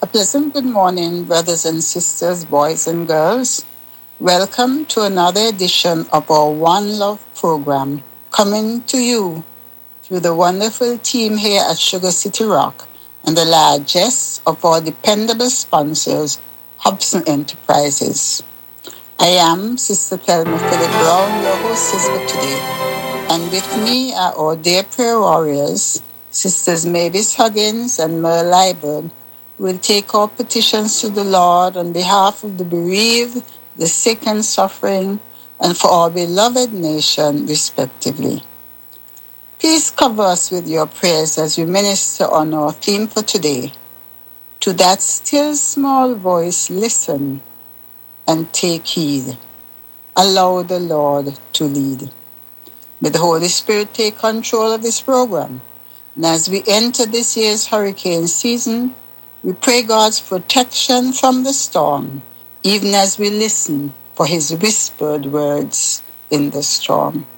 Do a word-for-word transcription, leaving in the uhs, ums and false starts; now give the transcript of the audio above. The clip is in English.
A pleasant good morning, brothers and sisters, boys and girls. Welcome to another edition of our One Love program, coming to you through the wonderful team here at Sugar City Rock and the largest of our dependable sponsors, Hobson Enterprises. I am Sister Thelma Philip Brown, your hostess for today. And with me are our dear prayer warriors, Sisters Mavis Huggins and Merle Liburd, who will take our petitions to the Lord on behalf of the bereaved, the sick and suffering, and for our beloved nation, respectively. Please cover us with your prayers as we minister on our theme for today. To that still small voice, listen and take heed. Allow the Lord to lead. May the Holy Spirit take control of this program. And as we enter this year's hurricane season, we pray God's protection from the storm, even as we listen for his whispered words in the storm.